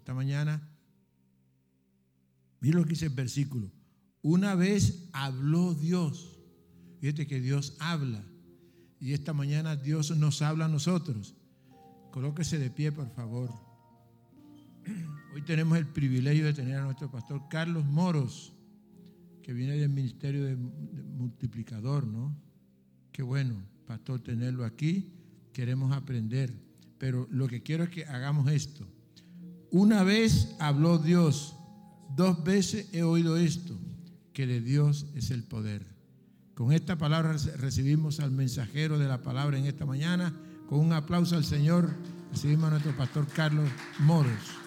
esta mañana. Mira lo que dice el versículo. Una vez habló Dios. Fíjate que Dios habla. Y esta mañana Dios nos habla a nosotros. Colóquese de pie, por favor. Hoy tenemos el privilegio de tener a nuestro pastor Carlos Moros, que viene del ministerio de multiplicador, ¿no? Qué bueno, pastor, tenerlo aquí. Queremos aprender, pero lo que quiero es que hagamos esto. Una vez habló Dios, 2 veces he oído esto, que de Dios es el poder. Con esta palabra recibimos al mensajero de la palabra en esta mañana. Con un aplauso al Señor recibimos a nuestro pastor Carlos Moros.